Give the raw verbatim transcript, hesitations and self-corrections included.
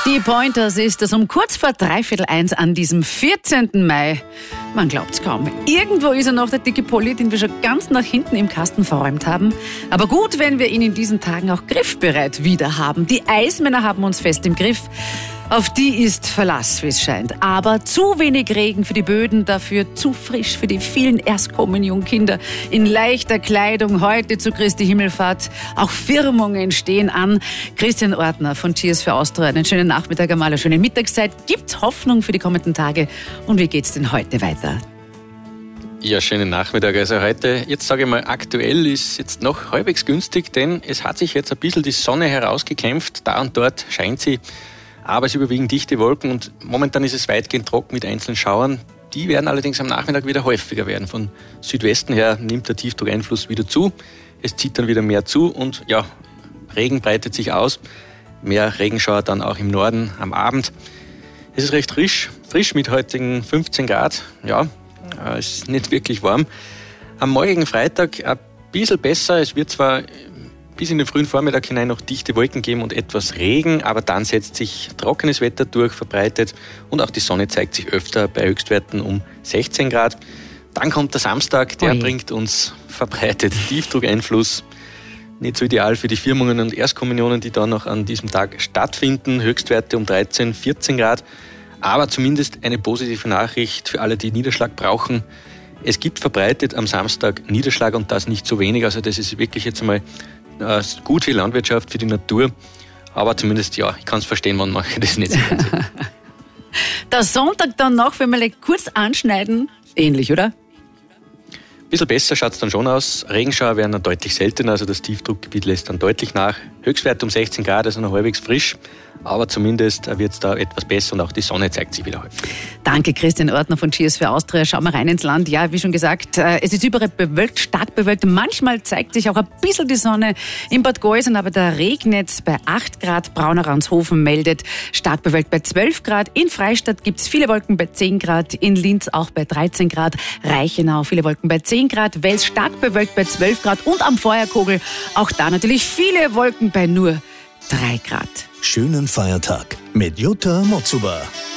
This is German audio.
Die Pointers ist es um kurz vor dreiviertel eins an diesem vierzehnten Mai. Man glaubt's kaum. Irgendwo ist er noch, der dicke Polly, den wir schon ganz nach hinten im Kasten verräumt haben. Aber gut, wenn wir ihn in diesen Tagen auch griffbereit wieder haben. Die Eismänner haben uns fest im Griff. Auf die ist Verlass, wie es scheint. Aber zu wenig Regen für die Böden, dafür zu frisch für die vielen erstkommenden Jungkinder in leichter Kleidung heute zu Christi Himmelfahrt. Auch Firmungen stehen an. Christian Ortner von Cheers für Austria. Einen schönen Nachmittag, einmal eine schöne Mittagszeit. Gibt's Hoffnung für die kommenden Tage? Und wie geht's denn heute weiter? Ja, schönen Nachmittag. Also heute, jetzt sage ich mal, aktuell ist jetzt noch halbwegs günstig, denn es hat sich jetzt ein bisschen die Sonne herausgekämpft. Da und dort scheint sie. Aber es überwiegen dichte Wolken und momentan ist es weitgehend trocken mit einzelnen Schauern. Die werden allerdings am Nachmittag wieder häufiger werden. Von Südwesten her nimmt der Tiefdruckeinfluss wieder zu. Es zieht dann wieder mehr zu und ja, Regen breitet sich aus. Mehr Regenschauer dann auch im Norden am Abend. Es ist recht frisch, frisch mit heutigen fünfzehn Grad. Ja, es ist nicht wirklich warm. Am morgigen Freitag ein bisschen besser. Es wird zwar bis in den frühen Vormittag hinein noch dichte Wolken geben und etwas Regen, aber dann setzt sich trockenes Wetter durch, verbreitet und auch die Sonne zeigt sich öfter bei Höchstwerten um sechzehn Grad. Dann kommt der Samstag, der Oi. bringt uns verbreitet Tiefdruckeinfluss. Nicht so ideal für die Firmungen und Erstkommunionen, die dann noch an diesem Tag stattfinden. Höchstwerte um dreizehn, vierzehn Grad. Aber zumindest eine positive Nachricht für alle, die Niederschlag brauchen. Es gibt verbreitet am Samstag Niederschlag und das nicht so wenig. Also das ist wirklich jetzt einmal gut für die Landwirtschaft, für die Natur. Aber zumindest, ja, ich kann es verstehen, wann manche das nicht sehen. Der Sonntag dann noch, wenn wir kurz anschneiden, ähnlich, oder? Ein bisschen besser schaut es dann schon aus. Regenschauer werden dann deutlich seltener, also das Tiefdruckgebiet lässt dann deutlich nach. Höchstwert um sechzehn Grad, also noch halbwegs frisch. Aber zumindest wird es da etwas besser und auch die Sonne zeigt sich wieder häufig. Danke, Christian Ortner von Cheers für Austria. Schauen wir rein ins Land. Ja, wie schon gesagt, es ist überall bewölkt, stark bewölkt. Manchmal zeigt sich auch ein bisschen die Sonne in Bad Gäusern, aber da regnet es bei acht Grad. Brauneranshofen meldet stark bewölkt bei zwölf Grad. In Freistadt gibt es viele Wolken bei zehn Grad. In Linz auch bei dreizehn Grad. Reichenau viele Wolken bei zehn Grad. Wels stark bewölkt bei zwölf Grad. Und am Feuerkogel auch da natürlich viele Wolken bei nur drei Grad. Schönen Feiertag mit Jutta Motzuba.